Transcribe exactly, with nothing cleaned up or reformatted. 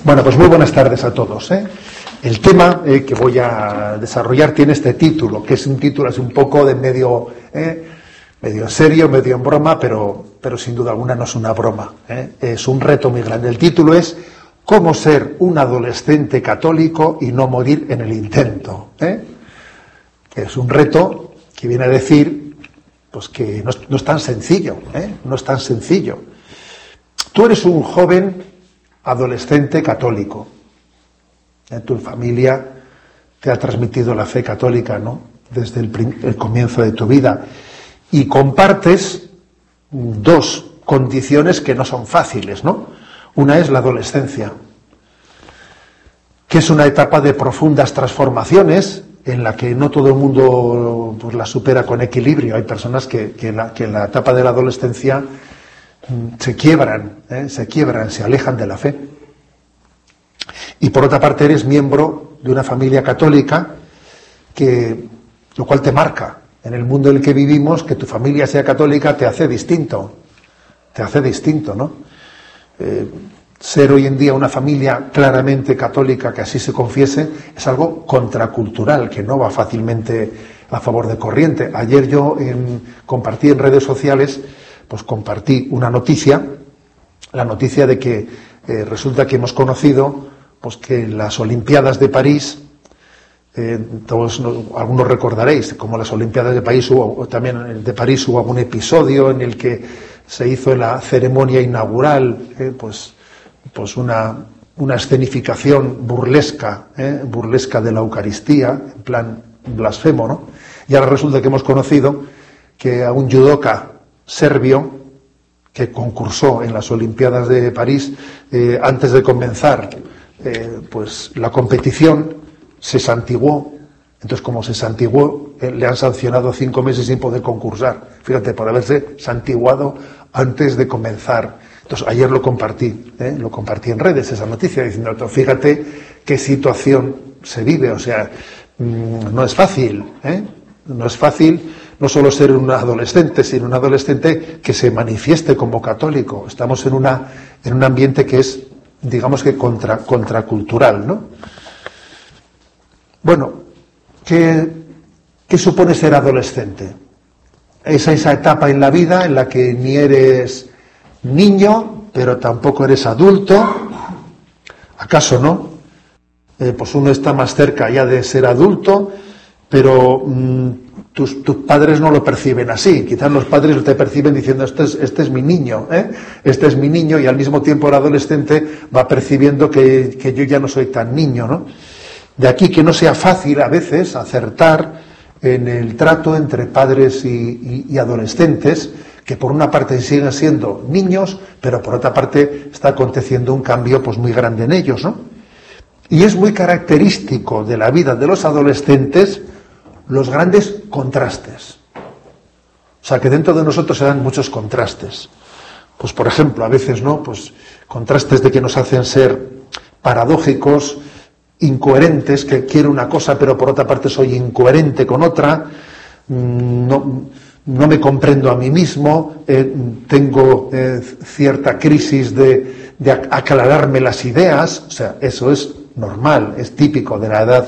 Bueno, pues muy buenas tardes a todos, ¿eh? El tema eh, que voy a desarrollar tiene este título, que es un título así un poco de medio, eh, medio serio, medio en broma, pero, pero sin duda alguna no es una broma, ¿eh? Es un reto muy grande. El título es ¿Cómo ser un adolescente católico y no morir en el intento? ¿eh? Es un reto que viene a decir pues que no es, no es tan sencillo, ¿eh? no es tan sencillo. Tú eres un joven adolescente católico. ¿Eh? Tu familia te ha transmitido la fe católica, ¿no? Desde el, el comienzo de tu vida. Y compartes dos condiciones que no son fáciles, ¿no? Una es la adolescencia, que es una etapa de profundas transformaciones en la que no todo el mundo pues, la supera con equilibrio. Hay personas que, que, la, que en la etapa de la adolescencia se quiebran, ¿eh? se quiebran, se alejan de la fe. Y por otra parte eres miembro de una familia católica, que, lo cual te marca. En el mundo en el que vivimos, que tu familia sea católica te hace distinto, te hace distinto, ¿no? Eh, ser hoy en día una familia claramente católica que así se confiese es algo contracultural, que no va fácilmente a favor de corriente. Ayer yo en, compartí en redes sociales, pues compartí una noticia, la noticia de que eh, resulta que hemos conocido pues que en las Olimpiadas de París, eh, todos algunos recordaréis, como las Olimpiadas de París hubo, también de París hubo algún episodio en el que se hizo la ceremonia inaugural, eh, pues, pues una, una escenificación burlesca, eh, burlesca de la Eucaristía, en plan blasfemo, ¿no? Y ahora resulta que hemos conocido que a un judoka serbio que concursó en las Olimpiadas de París, eh, antes de comenzar eh, pues la competición, se santiguó. Entonces, como se santiguó, eh, le han sancionado cinco meses sin poder concursar. Fíjate, por haberse santiguado antes de comenzar. Entonces, ayer lo compartí, ¿eh? lo compartí en redes, esa noticia, diciendo, fíjate qué situación se vive. O sea, mmm, no es fácil, ¿eh? No es fácil no solo ser un adolescente, sino un adolescente que se manifieste como católico. Estamos en, una, en un ambiente que es, digamos que, contra, contracultural, ¿no? Bueno, ¿qué, ¿qué supone ser adolescente? Es esa etapa en la vida en la que ni eres niño, pero tampoco eres adulto. ¿Acaso no? Eh, pues uno está más cerca ya de ser adulto, pero mmm, tus, tus padres no lo perciben así. Quizás los padres te perciben diciendo, este es, este es mi niño, ¿eh? este es mi niño, y al mismo tiempo el adolescente va percibiendo que, que yo ya no soy tan niño, ¿no? De aquí que no sea fácil a veces acertar en el trato entre padres y, y, y adolescentes, que por una parte siguen siendo niños, pero por otra parte está aconteciendo un cambio pues muy grande en ellos, ¿no? Y es muy característico de la vida de los adolescentes los grandes contrastes. O sea, que dentro de nosotros se dan muchos contrastes. Pues por ejemplo, a veces, ¿no? Pues contrastes de que nos hacen ser paradójicos, incoherentes, que quiero una cosa pero por otra parte soy incoherente con otra, no, no me comprendo a mí mismo, eh, tengo eh, cierta crisis de, de aclararme las ideas. O sea, eso es normal, es típico de la edad